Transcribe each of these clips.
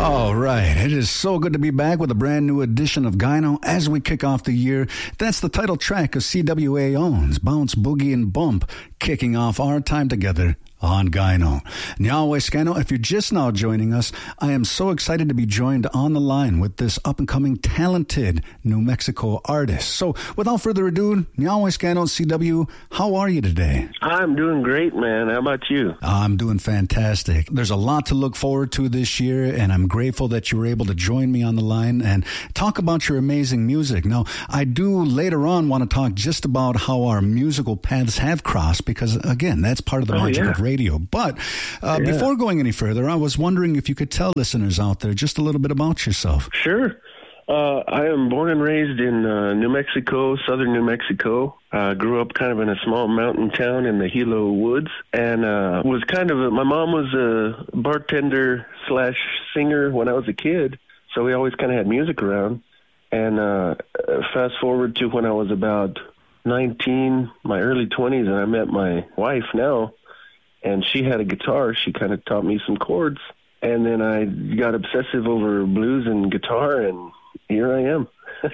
All right. It is so good to be back with a brand new edition of Gyno as we kick off the year. That's the title track of CWAO's Bounce, Boogie, and Bump, kicking off our time together on Gyno. Nyahweh Scano, if you're just now joining us, I am so excited to be joined on the line with this up-and-coming talented New Mexico artist. So, without further ado, Nyahweh Scano, CW, how are you today? I'm doing great, man. How about you? I'm doing fantastic. There's a lot to look forward to this year, and I'm grateful that you were able to join me on the line and talk about your amazing music. Now, I do later on want to talk just about how our musical paths have crossed, because, again, that's part of the magic of radio. But before going any further, I was wondering if you could tell listeners out there just a little bit about yourself. Sure. I am born and raised in New Mexico, southern New Mexico. Grew up kind of in a small mountain town in the Gila Woods, and was kind of my mom was a bartender / singer when I was a kid, so we always kind of had music around. And fast forward to when I was about 19, my early 20s, and I met my wife now, and she had a guitar. She kind of taught me some chords, and then I got obsessive over blues and guitar, and here I am.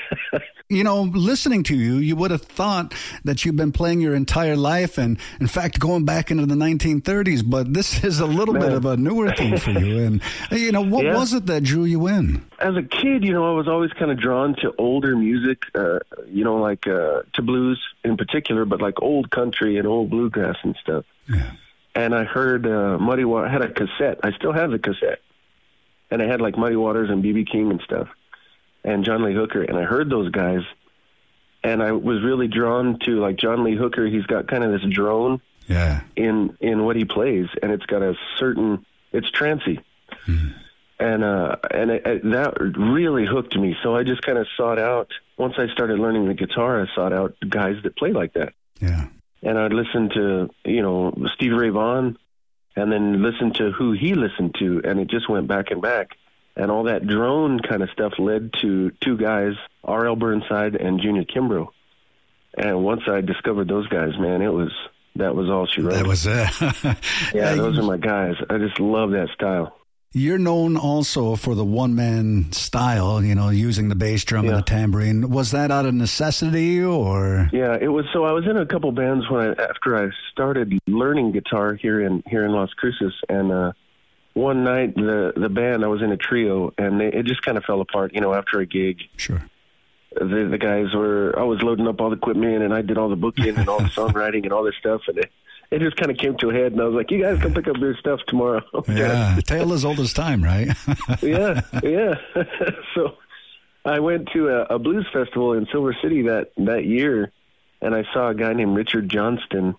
You know, listening to you, you would have thought that you've been playing your entire life, and in fact, going back into the 1930s, but this is a little bit of a newer thing for you. And, you know, what was it that drew you in? As a kid, you know, I was always kind of drawn to older music, you know, like to blues in particular, but like old country and old bluegrass and stuff. Yeah. And I heard Muddy Waters. I had a cassette. I still have the cassette. And I had like Muddy Waters and B.B. King and stuff, and John Lee Hooker. And I heard those guys, and I was really drawn to like John Lee Hooker. He's got kind of this drone in what he plays, and it's got a certain, it's trancy. Mm-hmm. And that really hooked me. So I just kind of sought out, once I started learning the guitar, I sought out guys that play like that. Yeah. And I'd listen to, you know, Stevie Ray Vaughan, and then listen to who he listened to, and it just went back and back. And all that drone kind of stuff led to two guys, R.L. Burnside and Junior Kimbrough. And once I discovered those guys, man, that was all she wrote. That was it. Yeah, those are my guys. I just love that style. You're known also for the one-man style, you know, using the bass drum and the tambourine. Was that out of necessity, or? Yeah, it was. So I was in a couple bands after I started learning guitar here in Las Cruces, and one night the band, I was in a trio, and it just kind of fell apart, you know, after a gig. Sure. The guys I was loading up all the equipment, and I did all the booking and all the songwriting and all this stuff, and it just kind of came to a head, and I was like, you guys can pick up your stuff tomorrow. Yeah, tale as old as time, right? yeah. So I went to a blues festival in Silver City that year, and I saw a guy named Richard Johnston.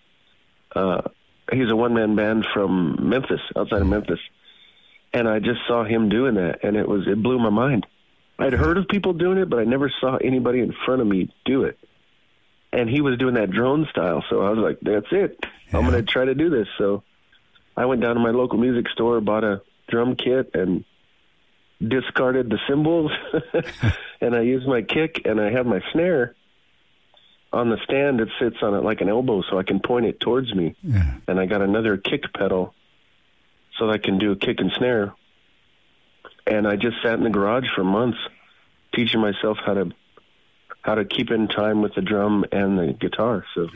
He's a one-man band from Memphis, outside of Memphis. And I just saw him doing that, and it blew my mind. I'd heard of people doing it, but I never saw anybody in front of me do it. And he was doing that drone style, so I was like, that's it. Yeah. I'm going to try to do this. So I went down to my local music store, bought a drum kit, and discarded the cymbals. And I used my kick, and I have my snare on the stand that sits on it like an elbow, so I can point it towards me. Yeah. And I got another kick pedal so that I can do a kick and snare. And I just sat in the garage for months teaching myself how to keep in time with the drum and the guitar. So,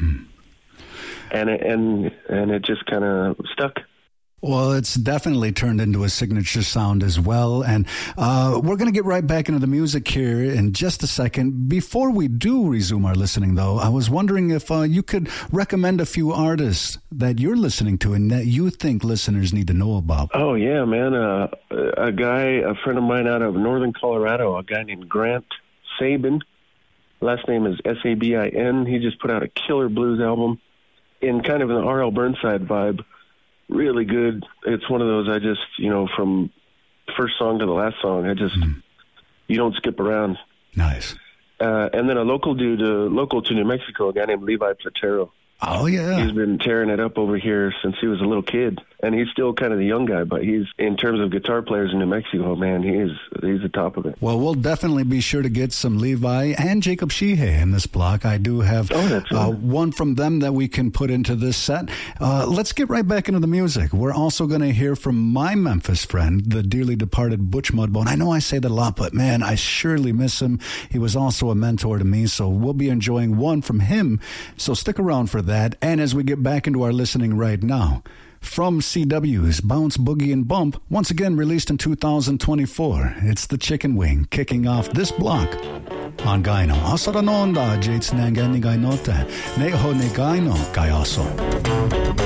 and it just kind of stuck. Well, it's definitely turned into a signature sound as well. And we're going to get right back into the music here in just a second. Before we do resume our listening, though, I was wondering if you could recommend a few artists that you're listening to and that you think listeners need to know about. Oh, yeah, man. A friend of mine out of northern Colorado, a guy named Grant Sabin. Last name is Sabin. He just put out a killer blues album in kind of an R.L. Burnside vibe. Really good. It's one of those I just, you know, from first song to the last song, you don't skip around. Nice. And then a local dude, local to New Mexico, a guy named Levi Platero. Oh, yeah. He's been tearing it up over here since he was a little kid. and he's still kind of the young guy, but he's, in terms of guitar players in New Mexico, man, he's the top of it. Well, we'll definitely be sure to get some Levi and Jacob Sheehy in this block. I do have one from them that we can put into this set. Let's get right back into the music. We're also going to hear from my Memphis friend, the dearly departed Butch Mudbone. I know I say that a lot, but man, I surely miss him. He was also a mentor to me, so we'll be enjoying one from him. So stick around for that. And as we get back into our listening right now, from CW's Bounce, Boogie, and Bump, once again released in 2024, it's the Chicken Wing kicking off this block on Gaino. Asaranonda, Jates Nangani Gainote, Neho ne Gaino, Gayaso.